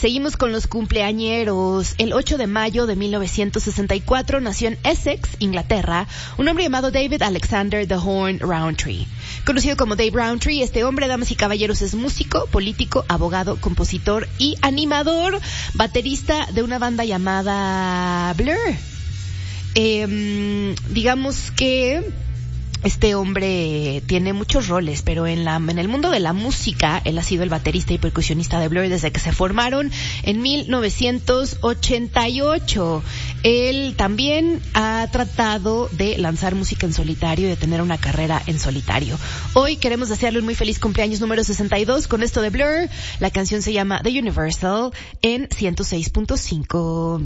Seguimos con los cumpleañeros. El 8 de mayo de 1964 nació en Essex, Inglaterra, un hombre llamado David Alexander The Horn Rowntree. Conocido como Dave Rowntree, este hombre, damas y caballeros, es músico, político, abogado, compositor y animador, baterista de una banda llamada Blur. Digamos que este hombre tiene muchos roles, pero en el mundo de la música, él ha sido el baterista y percusionista de Blur desde que se formaron en 1988. Él también ha tratado de lanzar música en solitario y de tener una carrera en solitario. Hoy queremos desearle un muy feliz cumpleaños número 62 con esto de Blur. La canción se llama The Universal en 106.5.